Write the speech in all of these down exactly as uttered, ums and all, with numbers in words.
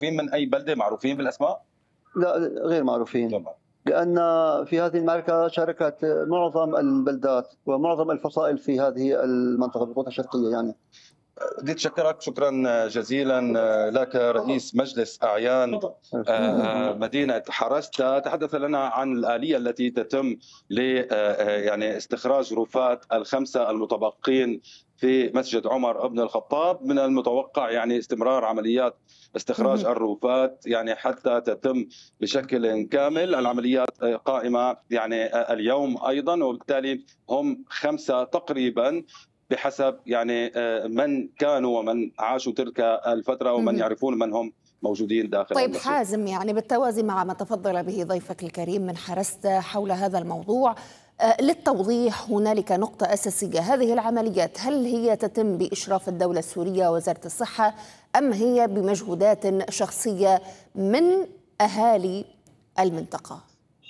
من أي بلدة معروفين بالأسماء؟ لا غير معروفين. طبعا. لأن في هذه المعركة شاركت معظم البلدات ومعظم الفصائل في هذه المنطقة في القدس الشرقية يعني. بدي أتشكرك شكرا جزيلا لك رئيس مجلس أعيان مدينة حرستا. تحدث لنا عن الآلية التي تتم ل يعني استخراج رفات الخمسة المتبقين في مسجد عمر بن الخطاب. من المتوقع يعني استمرار عمليات استخراج الرفات يعني حتى تتم بشكل كامل. العمليات قائمة يعني اليوم أيضا، وبالتالي هم خمسة تقريبا بحسب يعني من كانوا ومن عاشوا تلك الفترة ومن يعرفون من هم موجودين داخل طيب المسجد. حازم، يعني بالتوازي مع ما تفضل به ضيفك الكريم من حرستا حول هذا الموضوع، للتوضيح هنالك نقطة أساسية: هذه العمليات هل هي تتم بإشراف الدولة السورية ووزارة الصحة، أم هي بمجهودات شخصية من أهالي المنطقة؟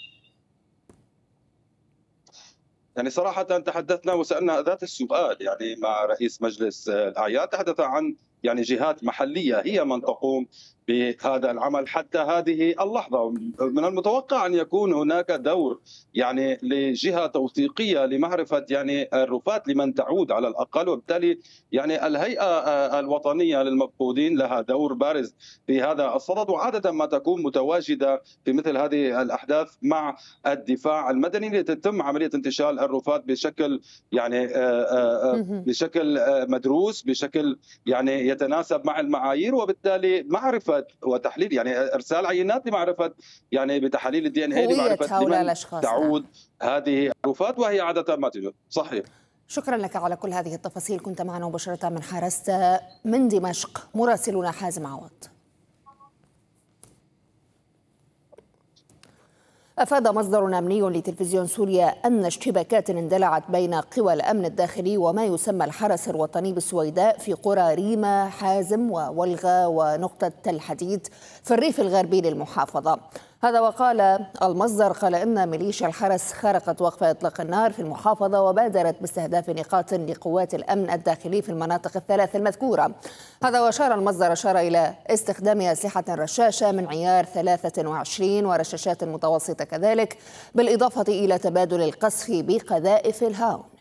يعني صراحة تحدثنا وسألنا ذات السؤال يعني مع رئيس مجلس الأعيان. تحدث عن يعني جهات محلية هي من تقوم بهذا العمل حتى هذه اللحظة. من المتوقع أن يكون هناك دور يعني لجهة توثيقية لمعرفة يعني الرفات لمن تعود على الأقل، وبالتالي يعني الهيئة الوطنية للمفقودين لها دور بارز في هذا الصدد، وعادة ما تكون متواجدة في مثل هذه الأحداث مع الدفاع المدني لتتم عملية انتشال الرفات بشكل يعني بشكل مدروس، بشكل يعني يتناسب مع المعايير، وبالتالي معرفة وتحليل يعني ارسال عينات لمعرفه يعني بتحاليل الدي ان اي لمعرفه لمن تعود هذه الرفات، وهي عاده ما توجد. صحيح. شكرا لك على كل هذه التفاصيل. كنت معنا مباشره من حرستا. من دمشق مراسلنا حازم عوض. أفاد مصدر أمني لتلفزيون سوريا أن اشتباكات اندلعت بين قوى الأمن الداخلي وما يسمى الحرس الوطني بالسويداء في قرى ريما حازم وولغة ونقطة تل حديد في الريف الغربي للمحافظة. هذا وقال المصدر قال إن ميليشيا الحرس خرقت وقف إطلاق النار في المحافظة وبادرت باستهداف نقاط لقوات الأمن الداخلي في المناطق الثلاث المذكورة. هذا وأشار المصدر أشار إلى استخدام أسلحة رشاشة من عيار ثلاثة وعشرين ورشاشات متوسطة كذلك، بالإضافة إلى تبادل القصف بقذائف الهاون.